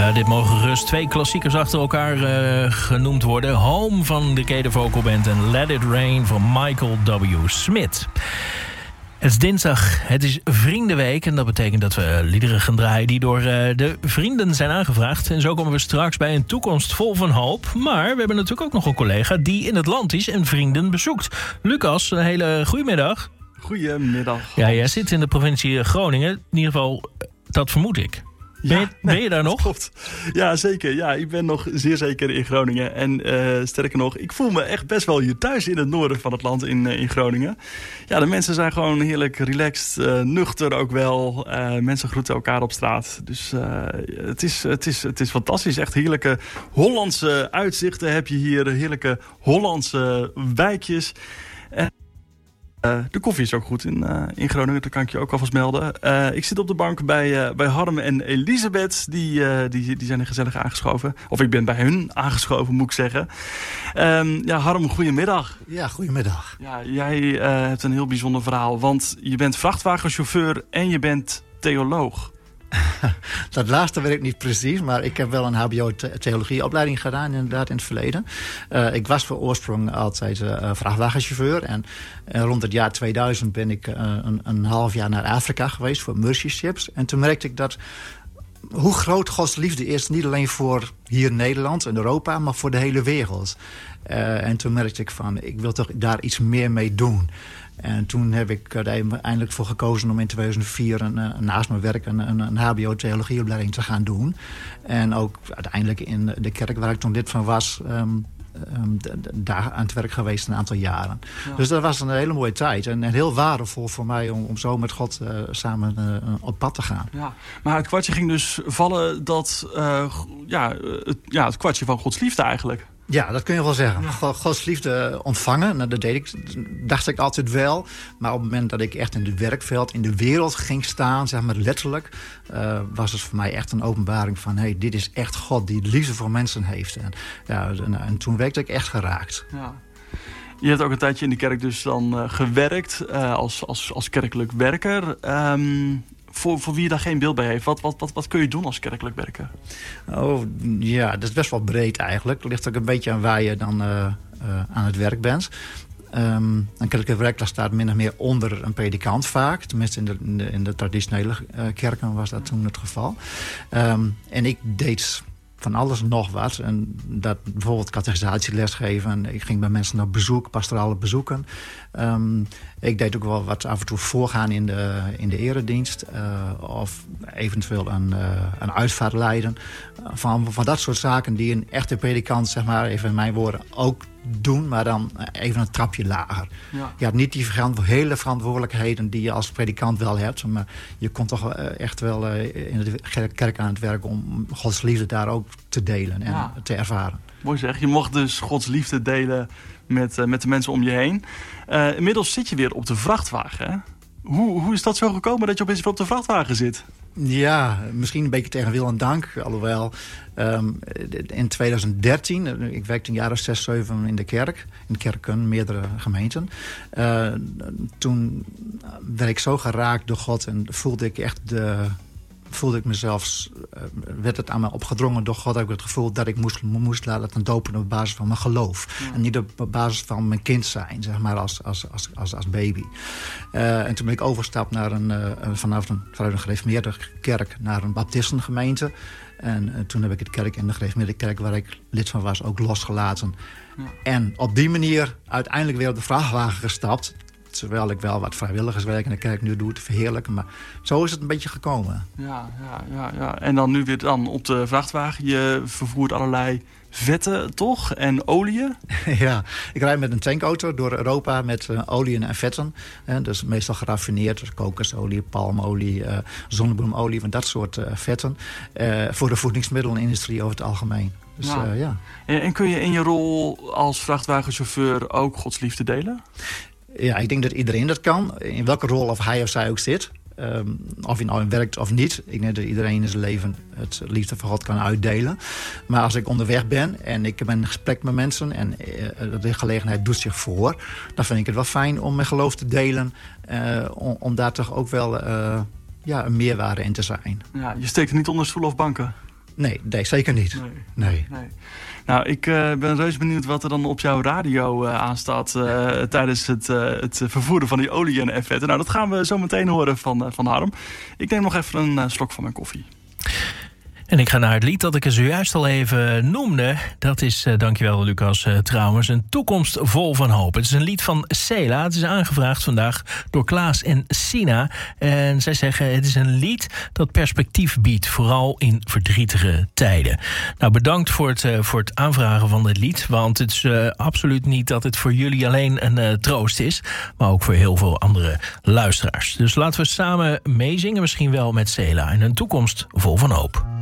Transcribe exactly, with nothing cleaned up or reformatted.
Ja, dit mogen gerust twee klassiekers achter elkaar uh, genoemd worden. Home van de Kede Vocal Band en Let It Rain van Michael W. Smith. Het is dinsdag, het is Vriendenweek en dat betekent dat we liederen gaan draaien die door uh, de vrienden zijn aangevraagd. En zo komen we straks bij een toekomst vol van hoop. Maar we hebben natuurlijk ook nog een collega die in het land is en vrienden bezoekt. Lucas, een hele goedemiddag. Goedemiddag. Ja, jij zit in de provincie Groningen. In ieder geval, dat vermoed ik. Ben je, ja, nee, ben je daar nog? Klopt. Ja, zeker. Ja, ik ben nog zeer zeker in Groningen. En uh, sterker nog, ik voel me echt best wel hier thuis in het noorden van het land in, uh, in Groningen. Ja, de mensen zijn gewoon heerlijk relaxed, uh, nuchter ook wel. Uh, mensen groeten elkaar op straat. Dus uh, het, is, het, is, het is fantastisch. Echt heerlijke Hollandse uitzichten heb je hier. Heerlijke Hollandse wijkjes. En Uh, de koffie is ook goed in, uh, in Groningen, dat kan ik je ook alvast melden. Uh, ik zit op de bank bij, uh, bij Harm en Elisabeth. Die, uh, die, die zijn er gezellig aangeschoven. Of ik ben bij hun aangeschoven, moet ik zeggen. Um, ja, Harm, goedemiddag. Ja, goedemiddag. Ja, jij uh, hebt een heel bijzonder verhaal. Want je bent vrachtwagenchauffeur en je bent theoloog. Dat laatste weet ik niet precies, maar ik heb wel een hbo-theologieopleiding gedaan inderdaad in het verleden. Uh, ik was voor oorsprong altijd uh, vrachtwagenchauffeur en uh, rond het jaar tweeduizend ben ik uh, een, een half jaar naar Afrika geweest voor Mercy Ships. En toen merkte ik dat hoe groot Gods liefde is, niet alleen voor hier in Nederland en Europa, maar voor de hele wereld. Uh, en toen merkte ik van, ik wil toch daar iets meer mee doen. En toen heb ik er eindelijk voor gekozen om in tweeduizend vier een, een, naast mijn werk een, een, een hbo-theologieopleiding te gaan doen. En ook uiteindelijk in de kerk waar ik toen lid van was, Um, Um, d- d- daar aan het werk geweest een aantal jaren. Ja. Dus dat was een hele mooie tijd. En, en heel waardevol voor mij om, om zo met God uh, samen uh, op pad te gaan. Ja, maar het kwartje ging dus vallen dat uh, ja, het, ja, het kwartje van Gods liefde eigenlijk. Ja, dat kun je wel zeggen. Ja. Gods liefde ontvangen, nou, dat deed ik, dacht ik altijd wel. Maar op het moment dat ik echt in het werkveld, in de wereld ging staan, zeg maar letterlijk, uh, was het voor mij echt een openbaring van, hey, dit is echt God die liefde voor mensen heeft. En, ja, en, en toen werd ik echt geraakt. Ja. Je hebt ook een tijdje in de kerk dus dan uh, gewerkt uh, als, als, als kerkelijk werker. Um, Voor, voor wie daar geen beeld bij heeft, wat, wat, wat, wat kun je doen als kerkelijk werker? Oh, ja, dat is best wel breed eigenlijk. Het ligt ook een beetje aan waar je dan uh, uh, aan het werk bent. Um, een kerkelijk werk staat min of meer onder een predikant vaak. Tenminste in de, in de, in de traditionele uh, kerken was dat toen het geval. Um, en ik deed van alles nog wat. En dat bijvoorbeeld catechisatie geven. Ik ging bij mensen op bezoek, pastorale bezoeken. Um, ik deed ook wel wat af en toe voorgaan in de, in de eredienst. Uh, of eventueel een, uh, een uitvaart leiden. Van, van dat soort zaken die een echte predikant, zeg maar, even in mijn woorden, ook doen, maar dan even een trapje lager. Ja. Je hebt niet die verant- hele verantwoordelijkheden die je als predikant wel hebt, maar je komt toch echt wel in de kerk aan het werk om Gods liefde daar ook te delen en ja. te ervaren. Mooi zeg. Je mocht dus Gods liefde delen met, uh, met de mensen om je heen. Uh, inmiddels zit je weer op de vrachtwagen, hè? Hoe, hoe is dat zo gekomen dat je opeens weer op de vrachtwagen zit? Ja, misschien een beetje tegen wil en dank. Alhoewel, um, in tweeduizend dertien, ik werkte een jaar of zes, zeven in de kerk. In de kerken, meerdere gemeenten. Uh, toen werd ik zo geraakt door God en voelde ik echt de... voelde ik mezelf, uh, werd het aan me opgedrongen door God. Heb ik het gevoel dat ik moest, moest laten dopen op basis van mijn geloof. Ja. En niet op basis van mijn kind zijn, zeg maar, als, als, als, als, als baby. Uh, en toen ben ik overgestapt naar een, uh, vanaf een, vanuit een gereformeerde kerk naar een baptistengemeente. En uh, toen heb ik de kerk in de gereformeerde kerk waar ik lid van was ook losgelaten. Ja. En op die manier uiteindelijk weer op de vrachtwagen gestapt. Terwijl ik wel wat vrijwilligerswerk in de kerk nu doe te verheerlijken. Maar zo is het een beetje gekomen. Ja, ja, ja, ja. En dan nu weer dan op de vrachtwagen. Je vervoert allerlei vetten, toch? En oliën? Ja, ik rijd met een tankauto door Europa met uh, oliën en vetten. Uh, dus meestal geraffineerd. Dus kokosolie, palmolie, uh, zonnebloemolie. Van dat soort uh, vetten. Uh, voor de voedingsmiddelenindustrie over het algemeen. Dus, ja. Uh, ja. En, en kun je in je rol als vrachtwagenchauffeur ook Gods liefde delen? Ja, ik denk dat iedereen dat kan. In welke rol of hij of zij ook zit. Um, of je nou werkt of niet. Ik denk dat iedereen in zijn leven het liefde van God kan uitdelen. Maar als ik onderweg ben en ik ben in gesprek met mensen en uh, de gelegenheid doet zich voor, dan vind ik het wel fijn om mijn geloof te delen. Uh, om, om daar toch ook wel uh, ja, een meerwaarde in te zijn. Ja, je steekt niet onder stoelen of banken? Nee, nee, zeker niet. Nee. nee. nee. Nou, ik uh, ben reus benieuwd wat er dan op jouw radio uh, aanstaat uh, tijdens het, uh, het vervoeren van die olie en vetten. Nou, dat gaan we zo meteen horen van, uh, van Harm. Ik neem nog even een uh, slok van mijn koffie. En ik ga naar het lied dat ik er zojuist al even noemde. Dat is, uh, dankjewel Lucas, uh, trouwens, een toekomst vol van hoop. Het is een lied van Sela. Het is aangevraagd vandaag door Klaas en Sina. En zij zeggen, het is een lied dat perspectief biedt, vooral in verdrietige tijden. Nou, bedankt voor het, uh, voor het aanvragen van dit lied. Want het is uh, absoluut niet dat het voor jullie alleen een uh, troost is, maar ook voor heel veel andere luisteraars. Dus laten we samen meezingen, misschien wel met Sela, in een toekomst vol van hoop.